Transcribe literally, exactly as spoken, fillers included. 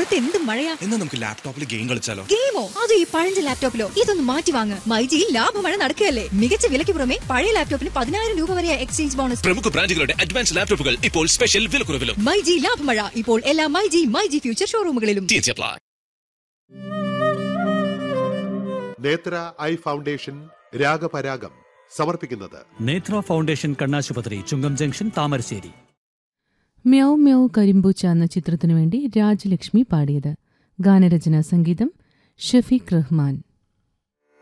പുറത്ത് എന്ത് മഴയാ. എന്നാ നമുക്ക് ലാപ്ടോപ്പിൽ ഗെയിം കളിച്ചാലോ? ഗെയിമോ? അത് ഈ പഴഞ്ച ലാപ്ടോപ്പിലോ? ഇതൊന്ന് മാറ്റി വാങ്ങ്. മൈജിയിൽ ലാഭമഴ നടക്കുകയല്ലേ. മികച്ച വിലയ്ക്ക് പുറമെ പഴയ ലാപ്ടോപ്പിന് പതിനായിരം രൂപ വരെ എക്സ്ചേഞ്ച് ബോണസ്. പ്രമുഖ ബ്രാൻഡുകളുടെ അഡ്വാൻസ് ലാപ്ടോപ്പുകൾ ഇപ്പോൾ സ്പെഷ്യൽ വിലക്കുറവിലും. മൈജി ലാഭമഴ ഇപ്പോൾ എല്ലാ മൈജി മൈജി ഫ്യൂച്ചർ ഷോറൂമുകളിലും. നേത്ര ഐ ഫൗണ്ടേഷൻ രാഗപരാഗം സമർപ്പിക്കുന്നത് നേത്ര ഫൗണ്ടേഷൻ കണ്ണാശുപത്രി, ചുങ്കം ജംഗ്ഷൻ, താമരശ്ശേരി. മ്യാവ് മ്യാവ് കരിമ്പൂച്ച എന്ന ചിത്രത്തിനു വേണ്ടി രാജലക്ഷ്മി പാടിയത്. ഗാനരചനാ സംഗീതം ഷഫീഖ് റഹ്മാൻ.